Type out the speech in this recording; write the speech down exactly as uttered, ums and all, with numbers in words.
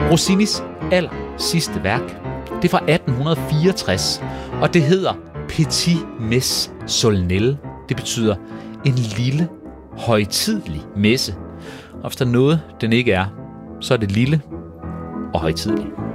Rossinis aller sidste værk, det er fra atten fireogtres, og det hedder Petit Messe Solennelle. Det betyder en lille, højtidelig messe. Og hvis der er noget, den ikke er, så er det lille og højtidelig.